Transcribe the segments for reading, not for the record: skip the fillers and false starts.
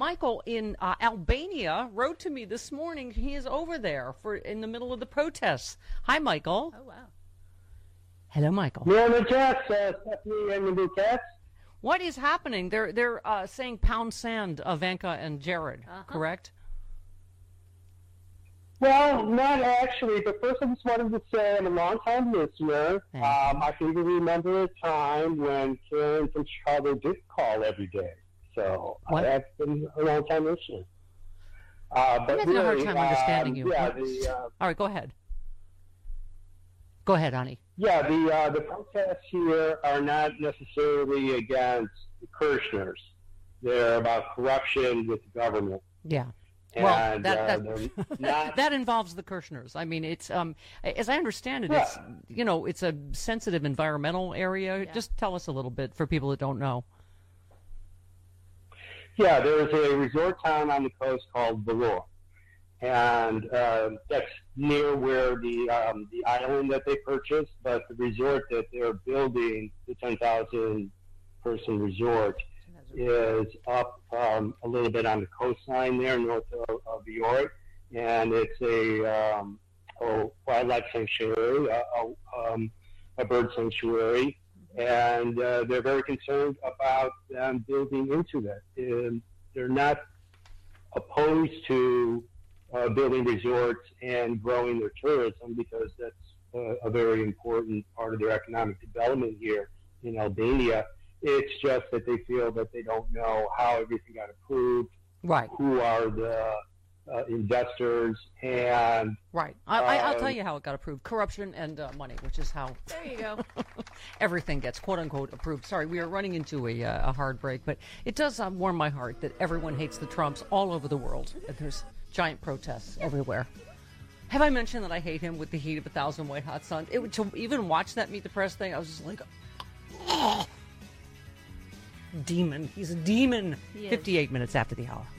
Michael in Albania wrote to me this morning. He is over there in the middle of the protests. Hi, Michael. Oh, wow. Hello, Michael. Norman Katz, Stephanie and the Katz. What is happening? They're saying pound sand, Ivanka and Jared, correct? Well, not actually, but first I just wanted to say I'm a long-time listener. I can even remember a time when Karen from Chicago did call every day. So I've been a long-time listener. I'm having a hard time understanding you. Yeah, all right, go ahead. Go ahead, Ani. Yeah, the protests here are not necessarily against the Kirchners. They're about corruption with the government. Yeah. And, well, that involves the Kirchners. I mean, it's as I understand it, it's it's a sensitive environmental area. Yeah. Just tell us a little bit for people that don't know. Yeah, there's a resort town on the coast called Vlorë, and that's near where the island that they purchased. But the resort that they're building, the 10,000 person resort, is up a little bit on the coastline there north of Vlorë, and it's a wildlife sanctuary, a bird sanctuary, and they're very concerned about them building into that. They're not opposed to building resorts and growing their tourism because that's a very important part of their economic development here in Albania. It's just that they feel that they don't know how everything got approved, right? Who are the investors, and right. I'll tell you how it got approved: corruption and money, which is how. There you go. Everything gets quote unquote approved. Sorry, we are running into a hard break, but it does warm my heart that everyone hates the Trumps all over the world. There's giant protests everywhere. Have I mentioned that I hate him with the heat of 1,000 white hot suns? To even watch that Meet the Press thing, I was just like, oh. Demon. He's a demon. 58 minutes after the hour.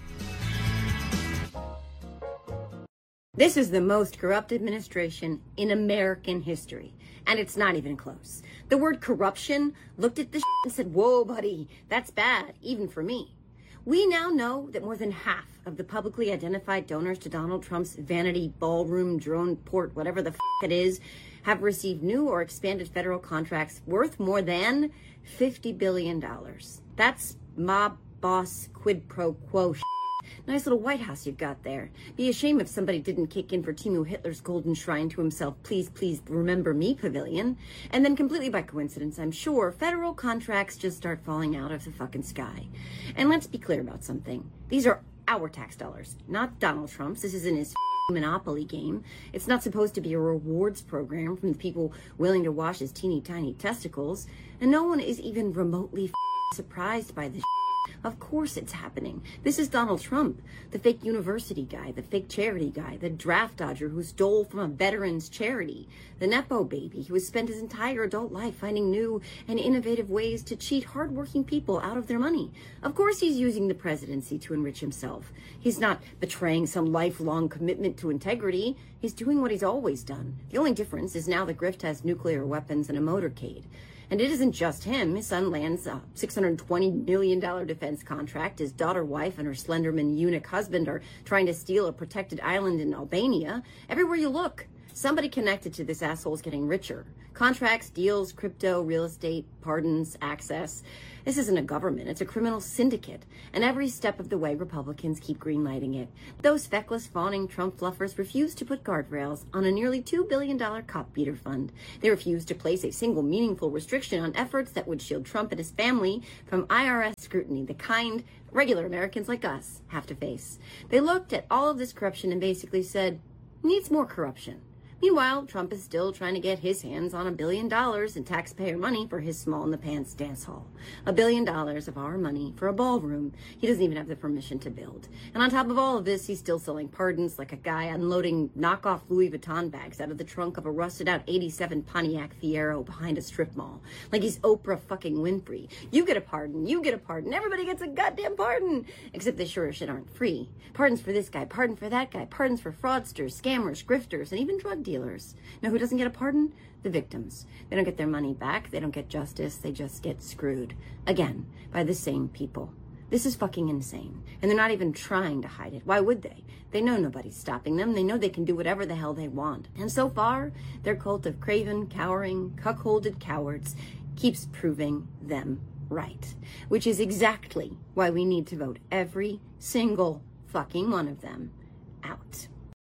This is the most corrupt administration in American history, and it's not even close. The word corruption looked at the shit and said, whoa, buddy, that's bad, even for me. We now know that more than half of the publicly identified donors to Donald Trump's vanity ballroom drone port, whatever the it is, have received new or expanded federal contracts worth more than $50 billion. That's mob boss quid pro quo shit. Nice little White House you've got there. Be a shame if somebody didn't kick in for Timu Hitler's golden shrine to himself, please, please remember me pavilion. And then completely by coincidence, I'm sure, federal contracts just start falling out of the fucking sky. And let's be clear about something. These are our tax dollars, not Donald Trump's. This isn't his monopoly game. It's not supposed to be a rewards program from the people willing to wash his teeny tiny testicles. And no one is even remotely surprised by this. Of course it's happening. This is Donald Trump, the fake university guy, the fake charity guy, the draft dodger who stole from a veterans charity, the Nepo baby who has spent his entire adult life finding new and innovative ways to cheat hardworking people out of their money. Of course he's using the presidency to enrich himself. He's not betraying some lifelong commitment to integrity. He's doing what he's always done. The only difference is now the grift has nuclear weapons and a motorcade. And it isn't just him. His son lands a $620 million defense contract. His daughter wife and her Slenderman eunuch husband are trying to steal a protected island in Albania. Everywhere you look, somebody connected to this asshole is getting richer. Contracts, deals, crypto, real estate, pardons, access. This isn't a government. It's a criminal syndicate. And every step of the way, Republicans keep greenlighting it. Those feckless, fawning Trump fluffers refuse to put guardrails on a nearly $2 billion cop beater fund. They refuse to place a single meaningful restriction on efforts that would shield Trump and his family from IRS scrutiny, the kind regular Americans like us have to face. They looked at all of this corruption and basically said, needs more corruption. Meanwhile, Trump is still trying to get his hands on $1 billion in taxpayer money for his small-in-the-pants dance hall. $1 billion of our money for a ballroom he doesn't even have the permission to build. And on top of all of this, he's still selling pardons like a guy unloading knockoff Louis Vuitton bags out of the trunk of a rusted-out '87 Pontiac Fiero behind a strip mall. Like he's Oprah fucking Winfrey. You get a pardon, you get a pardon, everybody gets a goddamn pardon! Except they sure as shit aren't free. Pardons for this guy, pardon for that guy, pardons for fraudsters, scammers, grifters, and even drug dealers. Now, who doesn't get a pardon? The victims. They don't get their money back. They don't get justice. They just get screwed. Again, by the same people. This is fucking insane. And they're not even trying to hide it. Why would they? They know nobody's stopping them. They know they can do whatever the hell they want. And so far, their cult of craven, cowering, cuckolded cowards keeps proving them right. Which is exactly why we need to vote every single fucking one of them out.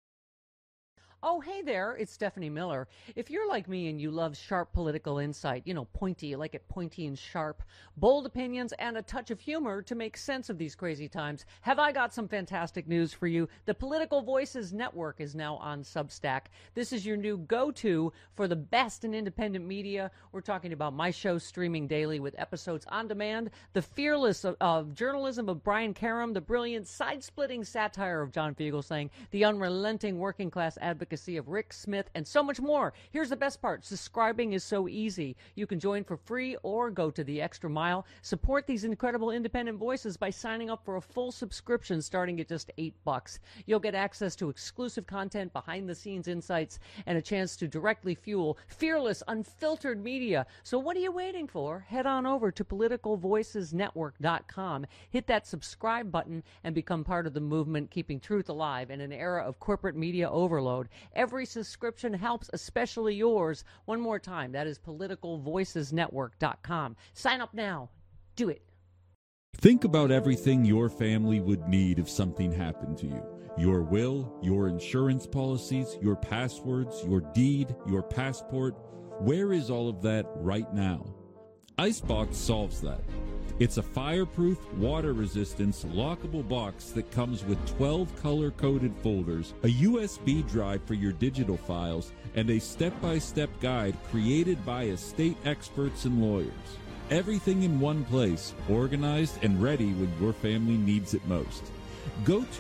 Oh, hey there, it's Stephanie Miller. If you're like me and you love sharp political insight, pointy, you like it pointy and sharp, bold opinions, and a touch of humor to make sense of these crazy times, have I got some fantastic news for you. The Political Voices Network is now on Substack. This is your new go-to for the best in independent media. We're talking about my show streaming daily with episodes on demand, the fearless of journalism of Brian Karem, the brilliant side-splitting satire of John Fugelsang, the unrelenting working class advocacy of Rick Smith, and so much more. Here's the best part. Subscribing is so easy. You can join for free or go to the extra mile. Support these incredible independent voices by signing up for a full subscription starting at just $8. You'll get access to exclusive content, behind-the-scenes insights, and a chance to directly fuel fearless, unfiltered media. So what are you waiting for? Head on over to politicalvoicesnetwork.com, hit that subscribe button, and become part of the movement keeping truth alive in an era of corporate media overload. Every subscription helps, especially yours. One more time, that is politicalvoicesnetwork.com. Sign up now. Do it. Think about everything your family would need if something happened to you. Your will, your insurance policies, your passwords, your deed, your passport. Where is all of that right now? Icebox solves that. It's a fireproof, water-resistant, lockable box that comes with 12 color-coded folders, a USB drive for your digital files, and a step-by-step guide created by estate experts and lawyers. Everything in one place, organized and ready when your family needs it most. Go to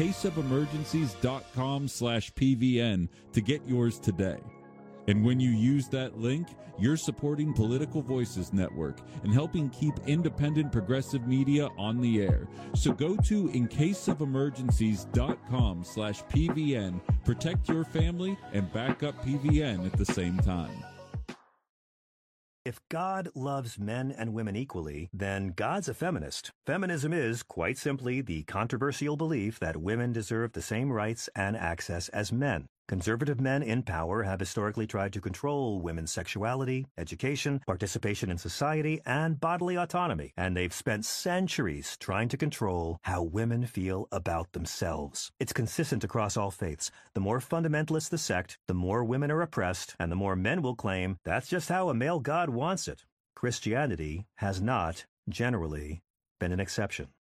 incaseofelmergencies.com/PVN to get yours today. And when you use that link, you're supporting Political Voices Network and helping keep independent progressive media on the air. So go to incaseofelmergencies.com/PVN, protect your family, and back up PVN at the same time. If God loves men and women equally, then God's a feminist. Feminism is, quite simply, the controversial belief that women deserve the same rights and access as men. Conservative men in power have historically tried to control women's sexuality, education, participation in society, and bodily autonomy, and they've spent centuries trying to control how women feel about themselves. It's consistent across all faiths. The more fundamentalist the sect, the more women are oppressed, and the more men will claim that's just how a male god wants it. Christianity has not, generally, been an exception.